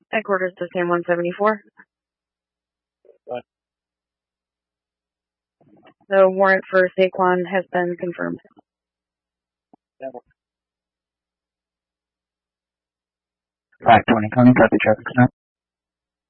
Headquarters to San 174. What? The warrant for Saquon has been confirmed. Network. 520 County, copy traffic stop.